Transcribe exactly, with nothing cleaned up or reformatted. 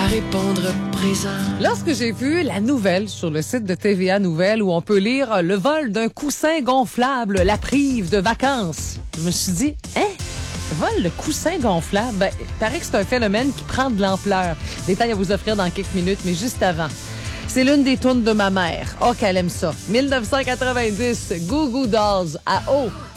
répondre présent. Lorsque j'ai vu la nouvelle sur le site de T V A Nouvelles où on peut lire le vol d'un coussin gonflable, la prive de vacances, je me suis dit, hein? Vol de coussin gonflable? Ben, il paraît que c'est un phénomène qui prend de l'ampleur. Détail à vous offrir dans quelques minutes, mais juste avant. C'est l'une des tunes de ma mère. Oh, qu'elle aime ça. dix-neuf cent quatre-vingt-dix, Goo Goo Dolls à eau.